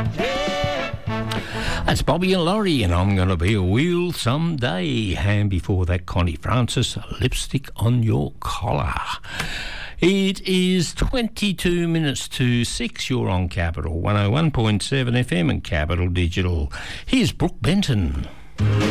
That's Bobby and Laurie, and I'm going to be a wheel someday. And before that, Connie Francis, Lipstick on Your Collar. It is 22 minutes to 6. You're on Capital 101.7 FM and Capital Digital. Here's Brooke Benton.